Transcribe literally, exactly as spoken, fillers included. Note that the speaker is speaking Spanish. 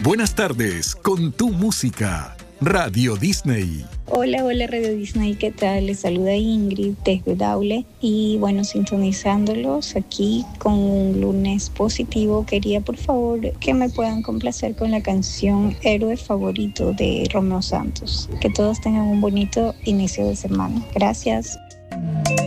Buenas tardes con tu música. Radio Disney. Hola, hola Radio Disney, ¿qué tal? Les saluda Ingrid desde Daule y bueno, sintonizándolos aquí con un lunes positivo, quería por favor que me puedan complacer con la canción Héroe Favorito de Romeo Santos. Que todos tengan un bonito inicio de semana. Gracias.